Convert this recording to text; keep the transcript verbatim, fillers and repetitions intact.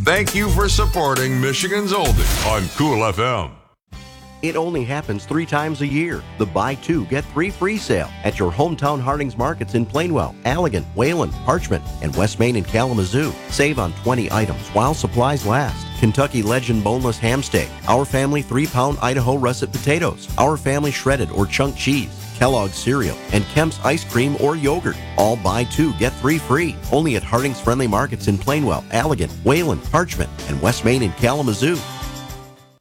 Thank you for supporting Michigan's Oldie on Cool F M. It only happens three times a year. The buy two, get three free sale at your hometown Harding's markets in Plainwell, Allegan, Wayland, Parchment, and West Main and Kalamazoo. Save on twenty items while supplies last. Kentucky Legend boneless ham steak, Our Family three pound Idaho russet potatoes, Our Family shredded or chunk cheese, Kellogg's cereal, and Kemp's ice cream or yogurt. All buy two, get three free. Only at Harding's Friendly Markets in Plainwell, Allegan, Wayland, Parchment, and West Main in Kalamazoo.